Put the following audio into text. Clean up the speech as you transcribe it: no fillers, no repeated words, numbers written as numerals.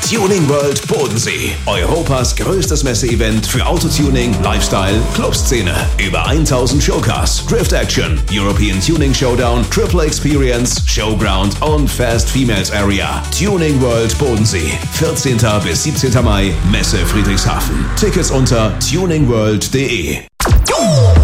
Tuning World Bodensee. Europas größtes Messeevent für Autotuning, Lifestyle, Clubszene. Über 1000 Showcars, Drift Action, European Tuning Showdown, Triple Experience, Showground und Fast Females Area. Tuning World Bodensee. 14. bis 17. Mai, Messe Friedrichshafen. Tickets unter tuningworld.de.